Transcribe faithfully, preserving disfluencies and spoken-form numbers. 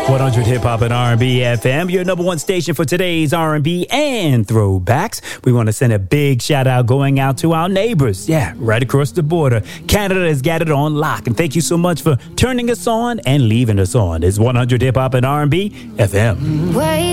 one hundred Hip Hop and R and B F M, your number one station for today's R and B and throwbacks. We want to send a big shout out going out to our neighbors. Yeah, right across the border. Canada has got it on lock. And thank you so much for turning us on and leaving us on. It's one hundred Hip Hop and R and B F M. Wait.